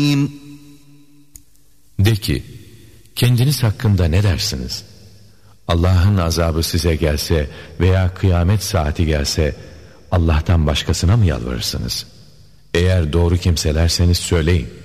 De ki, kendiniz hakkında ne dersiniz? Allah'ın azabı size gelse veya kıyamet saati gelse Allah'tan başkasına mı yalvarırsınız? Eğer doğru kimselerseniz söyleyin.